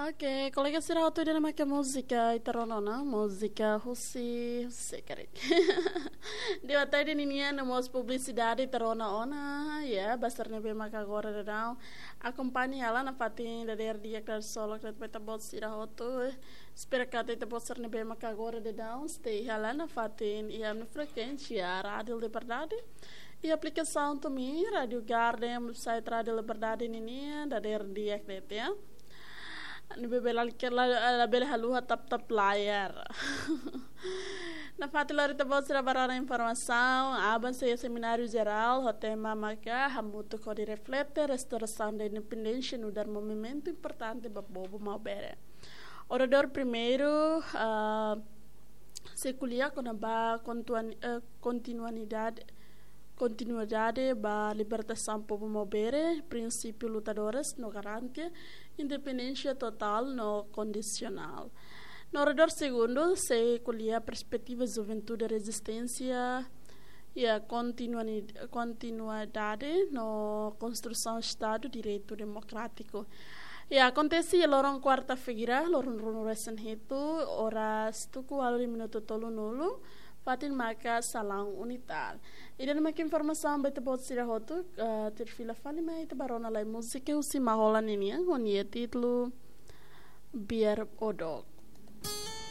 Oke, kolega sira hotu dia namanya musika itaronona, musika husi kare. Dia até de ninia na mos publicidade itarona ona, ya, basarnya be maka agora de não. Acompanha ela na fatin da der dia que solo que peta bot sira hotu. Espera que até bot sarne be maka agora de não, stay ela na fatin e na frequência rádio liberdade. E a aplicação também, Rádio Garden, site Rádio Liberdade ninia da der dia que ya. Ni bebel la bel haluha tap layar. Na fatila rita bot sira barana informação, aban se seminário geral, o tema maka hamuto ko di reflete restauração da independência no dar movimento importante ba bobo maubere. Orador primeiro se kuliah kona ba continuidade ba libertação povo mobere, princípio lutadores no garante independência total no condicional. No orador segundo se kuliah perspectiva juventude resistência e a continuidade no construção estado direito democrático. E acontece lorong quarta-feira, lorong recent itu horas tuku 8 minuto tolu nulu. Fatin maka salang unital. Ida nama informação beta bot sira hotu ter fila fali mai te barona lai musika usi maholan ini ya, on ye titlu Biar Odok.